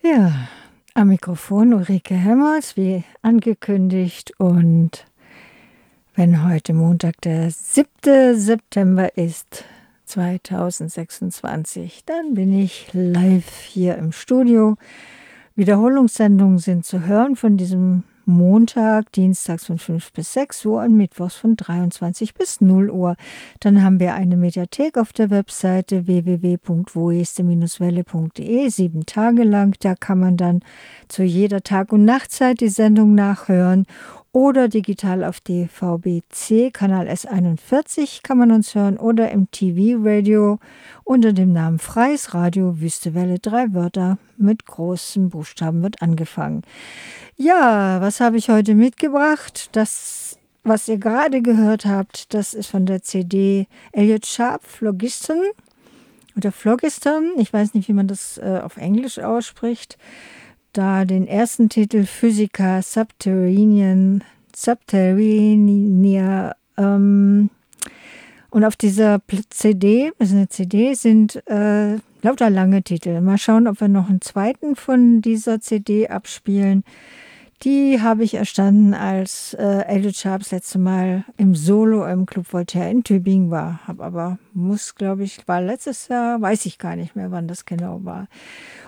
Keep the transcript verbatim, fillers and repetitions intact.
Ja, am Mikrofon Ulrike Hemmers, wie angekündigt. Und wenn heute Montag der siebte September ist, zweitausendsechsundzwanzig, dann bin ich live hier im Studio. Wiederholungssendungen sind zu hören von diesem Montag, dienstags von fünf bis sechs Uhr und mittwochs von dreiundzwanzig bis null Uhr. Dann haben wir eine Mediathek auf der Webseite w w w punkt woeste welle punkt de, sieben Tage lang. Da kann man dann zu jeder Tag- und Nachtzeit die Sendung nachhören. Oder digital auf D V B C, Kanal S einundvierzig kann man uns hören. Oder im T V-Radio unter dem Namen Freies Radio, Wüste Welle, drei Wörter mit großen Buchstaben wird angefangen. Ja, was habe ich heute mitgebracht? Das, was ihr gerade gehört habt, das ist von der C D Elliott Sharp, Phlogiston oder Phlogiston. Ich weiß nicht, wie man das äh, auf Englisch ausspricht. Da den ersten Titel Physica Subterranean, Subterranea, ähm, und auf dieser C D, das ist eine C D, sind äh, lauter lange Titel. Mal schauen, ob wir noch einen zweiten von dieser C D abspielen. Die habe ich erstanden, als äh, Elliott Sharp das letzte Mal im Solo im Club Voltaire in Tübingen war. Hab aber, muss, glaube ich, war letztes Jahr, weiß ich gar nicht mehr, wann das genau war.